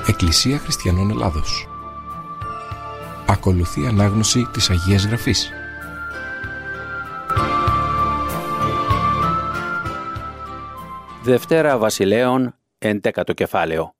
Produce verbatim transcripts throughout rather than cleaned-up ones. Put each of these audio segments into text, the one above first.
Εκκλησία Χριστιανών Ελλάδος. Ακολουθεί ανάγνωση της Αγίας Γραφής. Δευτέρα Βασιλέων, εντέκατο κεφάλαιο.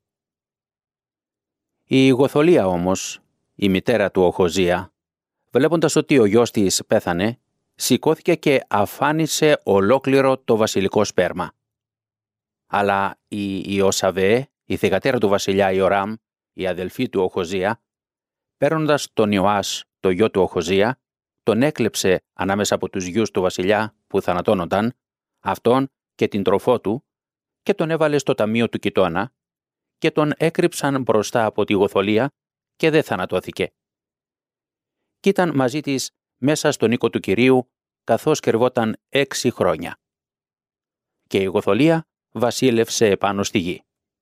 Η Γοθολία όμως, η μητέρα του Οχοζία, βλέποντας ότι ο γιος της πέθανε, σηκώθηκε και αφάνισε ολόκληρο το βασιλικό σπέρμα. Αλλά η Ιωσαβέ, η θυγατέρα του βασιλιά Ιοράμ, η αδελφή του Οχοζία, παίρνοντας τον Ιωάς, το γιο του Οχοζία, τον έκλεψε ανάμεσα από τους γιους του βασιλιά που θανατώνονταν, αυτόν και την τροφό του, και τον έβαλε στο ταμείο του Κιτώνα και τον έκρυψαν μπροστά από τη Γοθολία και δεν θανατώθηκε. Κι ήταν μαζί της μέσα στον οίκο του Κυρίου καθώς κρυβόταν έξι χρόνια. Και η Γοθολία βασίλευσε επάνω στη γη.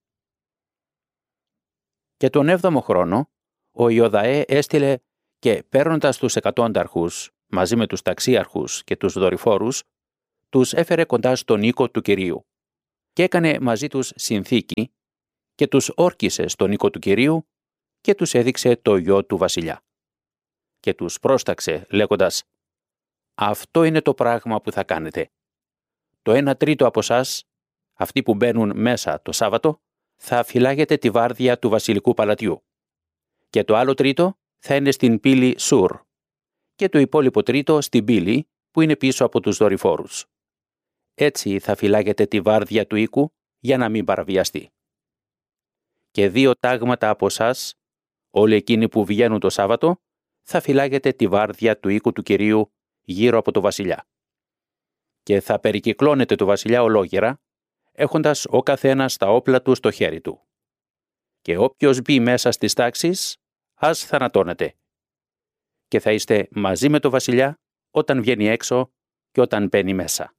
Και τον έβδομο χρόνο ο Ιωδαέ έστειλε και παίρνοντας τους εκατόνταρχους μαζί με τους ταξίαρχους και τους δορυφόρους, τους έφερε κοντά στον οίκο του Κυρίου και έκανε μαζί τους συνθήκη και τους όρκισε στον οίκο του Κυρίου και τους έδειξε το γιο του βασιλιά. Και τους πρόσταξε λέγοντας: «Αυτό είναι το πράγμα που θα κάνετε. Το ένα τρίτο από εσάς, αυτοί που μπαίνουν μέσα το Σάββατο, θα φυλάγετε τη βάρδια του βασιλικού παλατιού. Και το άλλο τρίτο θα είναι στην πύλη Σουρ και το υπόλοιπο τρίτο στην πύλη που είναι πίσω από τους δορυφόρους. Έτσι θα φυλάγετε τη βάρδια του οίκου για να μην παραβιαστεί. Και δύο τάγματα από εσάς, όλοι εκείνοι που βγαίνουν το Σάββατο, θα φυλάγετε τη βάρδια του οίκου του Κυρίου γύρω από το βασιλιά. Και θα περικυκλώνετε το βασιλιά ολόγερα, έχοντας ο καθένας τα όπλα του στο χέρι του. Και όποιος μπει μέσα στις τάξεις, ας θανατώνεται. Και θα είστε μαζί με το βασιλιά όταν βγαίνει έξω και όταν μπαίνει μέσα».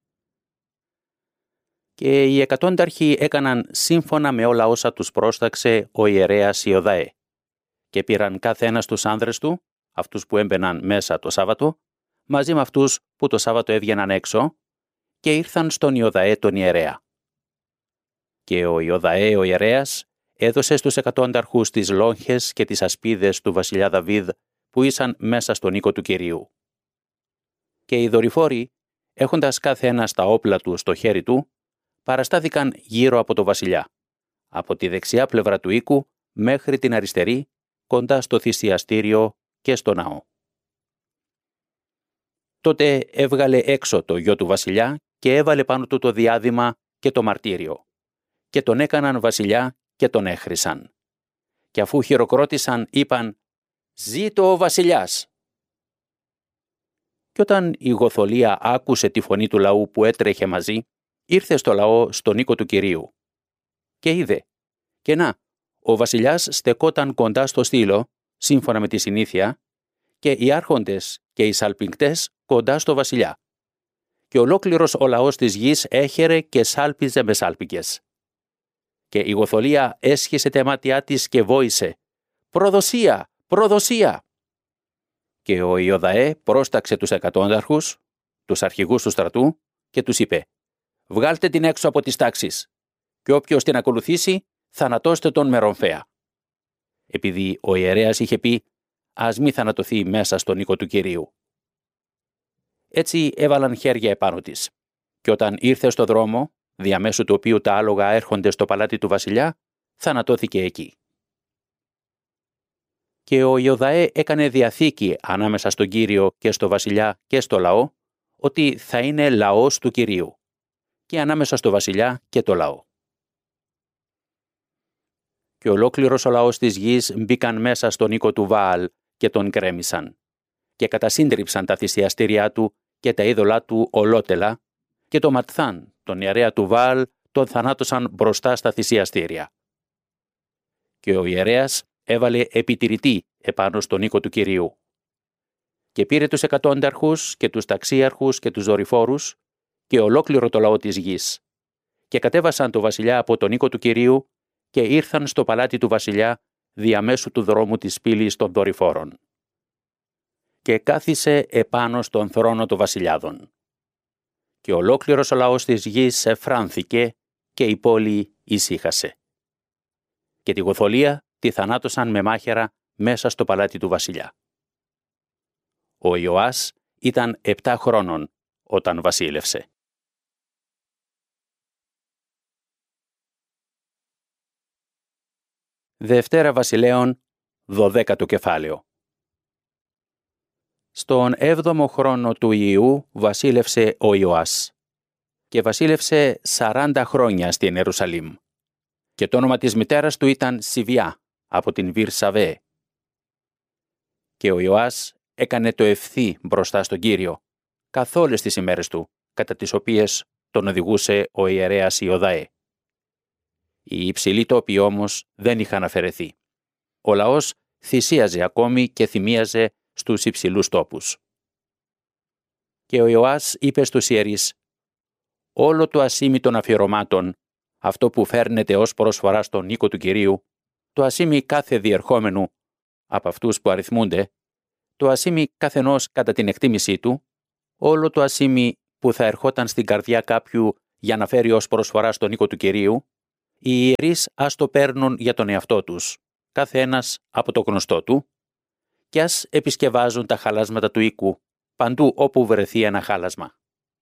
Και οι εκατόνταρχοι έκαναν σύμφωνα με όλα όσα τους πρόσταξε ο ιερέας Ιωδαέ. Και πήραν κάθε ένας τους άνδρες του, αυτούς που έμπαιναν μέσα το Σάββατο, μαζί με αυτούς που το Σάββατο έβγαιναν έξω, και ήρθαν στον Ιωδαέ τον ιερέα. Και ο Ιωδαέ ο ιερέας έδωσε στους εκατόνταρχους τις λόγχες και τις ασπίδες του βασιλιά Δαβίδ που ήσαν μέσα στον οίκο του Κυρίου. Και οι δορυφόροι, έχοντας κάθε ένας τα όπλα του στο χέρι του, παραστάθηκαν γύρω από το βασιλιά, από τη δεξιά πλευρά του οίκου μέχρι την αριστερή, κοντά στο θυσιαστήριο και στο ναό. Τότε έβγαλε έξω το γιο του βασιλιά και έβαλε πάνω του το διάδημα και το μαρτύριο, και τον έκαναν βασιλιά και τον έχρισαν. Και αφού χειροκρότησαν, είπαν: «Ζήτω ο βασιλιάς!» Και όταν η Γοθολία άκουσε τη φωνή του λαού που έτρεχε μαζί, ήρθε στο λαό στον οίκο του Κυρίου. Και είδε, και να, ο βασιλιάς στεκόταν κοντά στο στήλο, σύμφωνα με τη συνήθεια, και οι άρχοντες και οι σαλπιγκτές κοντά στο βασιλιά. Και ολόκληρος ο λαός της γης έχερε και σάλπιζε με σάλπικες. Και η Γοθολία έσχισε τα μάτια της και βόησε: «Προδοσία! Προδοσία!» Και ο Ιωδαέ πρόσταξε τους εκατόνταρχους, τους αρχηγούς του στρατού, και τους είπε: «Βγάλτε την έξω από τις τάξεις, και όποιος την ακολουθήσει, θανατώστε τον με ρομφαία». Επειδή ο ιερέας είχε πει: «Ας μη θανατωθεί μέσα στον οίκο του Κυρίου». Έτσι έβαλαν χέρια επάνω της, και όταν ήρθε στο δρόμο, διαμέσου του οποίου τα άλογα έρχονται στο παλάτι του βασιλιά, θανατώθηκε εκεί. Και ο Ιωδαέ έκανε διαθήκη ανάμεσα στον Κύριο και στο βασιλιά και στο λαό, ότι θα είναι λαός του Κυρίου, και ανάμεσα στο βασιλιά και το λαό. Και ολόκληρος ο λαός της γης μπήκαν μέσα στον οίκο του Βαάλ και τον γκρέμισαν, και κατασύντριψαν τα θυσιαστήριά του και τα είδωλά του ολότελα, και το Ματθάν, τον ιερέα του Βαάλ, τον θανάτωσαν μπροστά στα θυσιαστήρια. Και ο ιερέας έβαλε επιτηρητή επάνω στον οίκο του Κυρίου. Και πήρε τους εκατόνταρχους και τους ταξίαρχους και τους δορυφόρους και ολόκληρο το λαό της γης, και κατέβασαν το βασιλιά από τον οίκο του Κυρίου και ήρθαν στο παλάτι του βασιλιά διαμέσου του δρόμου της πύλης των δορυφόρων. Και κάθισε επάνω στον θρόνο των βασιλιάδων. Και ολόκληρος ο λαός της γης εφράνθηκε και η πόλη ησύχασε. και τη Γοθολία τη θανάτωσαν με μάχαιρα μέσα στο παλάτι του βασιλιά. Ο Ιωάς ήταν επτά χρόνων όταν βασίλευσε. Δευτέρα Βασιλέων, δωδέκατο κεφάλαιο. Στον έβδομο χρόνο του Ιού βασίλευσε ο Ιωάς και βασίλευσε σαράντα χρόνια στην Ιερουσαλήμ. Και το όνομα της μητέρας του ήταν Σιβιά από την Βυρσαβέ. Και ο Ιωάς έκανε το ευθύ μπροστά στον Κύριο καθ' όλες τις ημέρες του, κατά τις οποίες τον οδηγούσε ο ιερέας Ιωδαέ. Οι υψηλοί τόποι όμως δεν είχαν αφαιρεθεί. Ο λαός θυσίαζε ακόμη και θυμίαζε στους υψηλούς τόπους. Και ο Ιωάς είπε στους ιερείς: «Όλο το ασίμι των αφιερωμάτων, αυτό που φέρνεται ως προσφορά στον οίκο του Κυρίου, το ασίμι κάθε διερχόμενου από αυτούς που αριθμούνται, το ασίμι καθενός κατά την εκτίμησή του, όλο το ασίμι που θα ερχόταν στην καρδιά κάποιου για να φέρει ως προσφορά στον οίκο του Κυρίου, οι ιερείς ας το παίρνουν για τον εαυτό τους, κάθε ένας από το γνωστό του, και ας επισκευάζουν τα χαλάσματα του οίκου, παντού όπου βρεθεί ένα χάλασμα».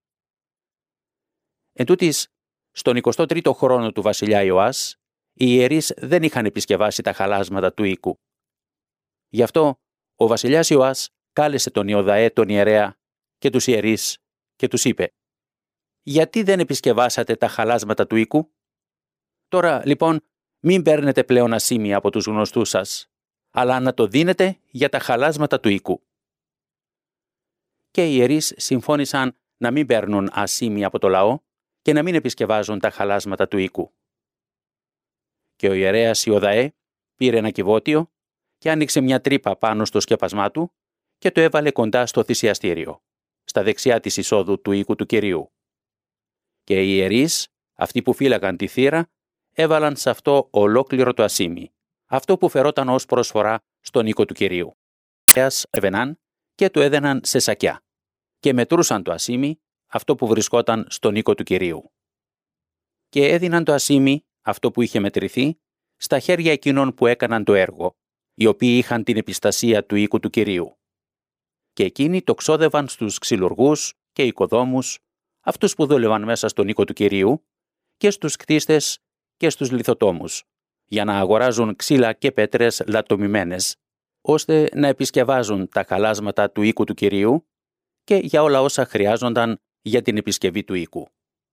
Εν τούτοις, στον εικοστό τρίτο χρόνο του βασιλιά Ιωάς, οι ιερείς δεν είχαν επισκευάσει τα χαλάσματα του οίκου. Γι' αυτό, ο βασιλιάς Ιωάς κάλεσε τον Ιωδαέ τον ιερέα και τους ιερείς και τους είπε: «Γιατί δεν επισκευάσατε τα χαλάσματα του οίκου? Τώρα, λοιπόν, μην παίρνετε πλέον ασίμι από τους γνωστούς σας, αλλά να το δίνετε για τα χαλάσματα του οίκου». Και οι ιερείς συμφώνησαν να μην παίρνουν ασίμι από το λαό και να μην επισκευάζουν τα χαλάσματα του οίκου. Και ο ιερέας Ιωδαέ πήρε ένα κυβότιο και άνοιξε μια τρύπα πάνω στο σκέπασμά του και το έβαλε κοντά στο θυσιαστήριο, στα δεξιά της εισόδου του οίκου του Κυρίου. Και οι ιερείς, αυτοί που φύλαγαν τη θύρα, έβαλαν σε αυτό ολόκληρο το ασίμι, αυτό που φερόταν ως προσφορά στον οίκο του Κυρίου. Έβαιναν και το έδαιναν σε σακιά και μετρούσαν το ασίμι, αυτό που βρισκόταν στον οίκο του Κυρίου. Και έδιναν το ασίμι, αυτό που είχε μετρηθεί, στα χέρια εκείνων που έκαναν το έργο, οι οποίοι είχαν την επιστασία του οίκου του Κυρίου. Και εκείνοι το ξόδευαν στους ξυλουργούς και οικοδόμους, αυτούς που δούλευαν μέσα στον οίκο του Κυρίου, και στους κτίστες και στους λιθοτόμους, για να αγοράζουν ξύλα και πέτρες λατομημένες, ώστε να επισκευάζουν τα χαλάσματα του οίκου του Κυρίου και για όλα όσα χρειάζονταν για την επισκευή του οίκου.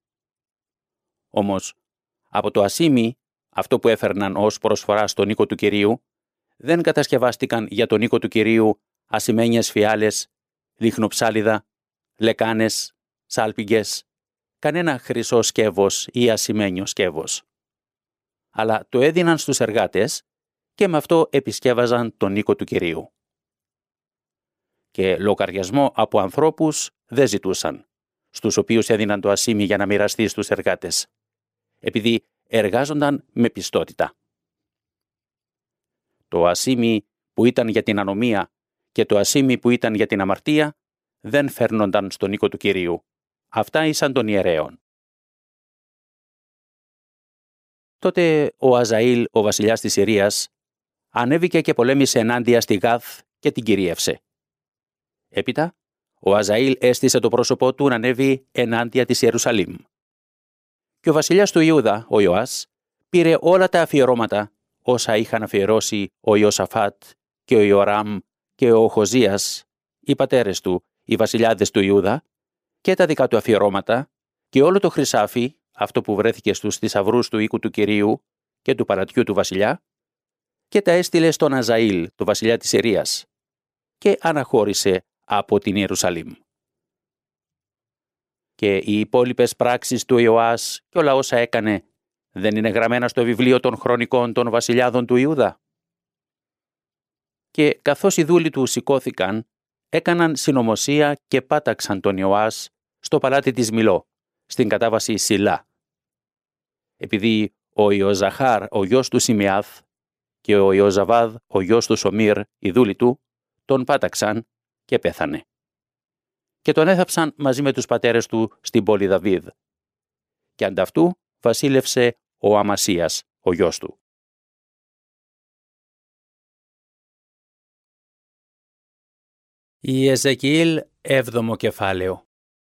Όμως, από το ασίμι, αυτό που έφερναν ως προσφορά στον οίκο του Κυρίου, δεν κατασκευάστηκαν για τον οίκο του Κυρίου ασημένιες φιάλες, λιχνοψάλιδα, λεκάνες, σάλπιγγες, κανένα χρυσό σκεύος ή ασημένιο σκεύος. Αλλά το έδιναν στους εργάτες και με αυτό επισκεύαζαν τον οίκο του Κυρίου. Και λογαριασμό από ανθρώπους δεν ζητούσαν, στους οποίους έδιναν το ασίμι για να μοιραστεί στους εργάτες, επειδή εργάζονταν με πιστότητα. Το ασίμι που ήταν για την ανομία και το ασίμι που ήταν για την αμαρτία δεν φέρνονταν στον οίκο του Κυρίου. Αυτά ήσαν των ιερέων. Τότε ο Αζαήλ, ο βασιλιάς της Συρίας, ανέβηκε και πολέμησε ενάντια στη Γάθ και την κυρίευσε. Έπειτα, ο Αζαήλ έστησε το πρόσωπό του να ανέβει ενάντια της Ιερουσαλήμ. Και ο βασιλιάς του Ιούδα, ο Ιωάς, πήρε όλα τα αφιερώματα όσα είχαν αφιερώσει ο Ιωσαφάτ και ο Ιωράμ και ο Χοζίας, οι πατέρες του, οι βασιλιάδες του Ιούδα, και τα δικά του αφιερώματα και όλο το χρυσάφι, αυτό που βρέθηκε στους θησαυρούς του οίκου του Κυρίου και του παλατιού του βασιλιά, και τα έστειλε στον Αζαήλ, το βασιλιά της Συρίας, και αναχώρησε από την Ιερουσαλήμ. Και οι υπόλοιπες πράξεις του Ιωάς και όλα όσα έκανε δεν είναι γραμμένα στο βιβλίο των χρονικών των βασιλιάδων του Ιούδα? Και καθώς οι δούλοι του σηκώθηκαν, έκαναν συνωμοσία και πάταξαν τον Ιωάς στο παλάτι της Μιλώ, στην κατάβαση Σιλά. Επειδή ο Ιωζαχάρ, ο γιος του Σιμεάθ, και ο Ιωζαβάδ, ο γιος του Σομήρ, οι δούλοι του, τον πάταξαν και πέθανε. Και τον έθαψαν μαζί με τους πατέρες του στην πόλη Δαβίδ. Και ανταυτού βασίλευσε ο Αμασίας, ο γιος του. Ιεζεκιήλ έβδομο κεφάλαιο.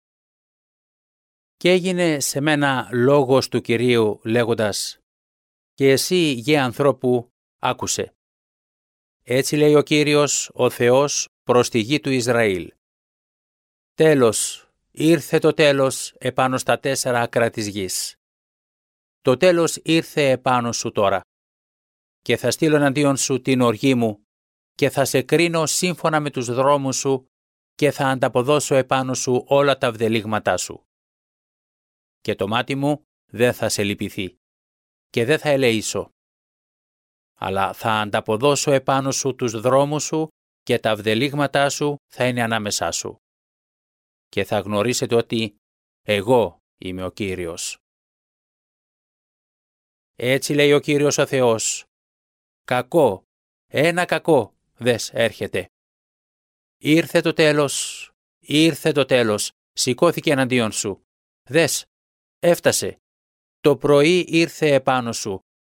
Και έγινε σε μένα λόγος του Κυρίου λέγοντας «Και εσύ, γε ανθρώπου, άκουσε. Έτσι λέει ο Κύριος, ο Θεός, προς τη γη του Ισραήλ. Τέλος, ήρθε το τέλος επάνω στα τέσσερα άκρα της γης. Το τέλος ήρθε επάνω σου τώρα. Και θα στείλω εναντίον σου την οργή μου και θα σε κρίνω σύμφωνα με τους δρόμους σου και θα ανταποδώσω επάνω σου όλα τα βδελίγματά σου. Και το μάτι μου δεν θα σε λυπηθεί και δεν θα ελεήσω. Αλλά θα ανταποδώσω επάνω σου τους δρόμους σου και τα βδελίγματά σου θα είναι ανάμεσά σου. Και θα γνωρίσετε ότι εγώ είμαι ο Κύριος. Έτσι λέει ο Κύριος ο Θεός. Κακό, ένα κακό δες έρχεται. Ήρθε το τέλος, ήρθε το τέλος, σηκώθηκε εναντίον σου. Δες, έφτασε. Το πρωί ήρθε επάνω σου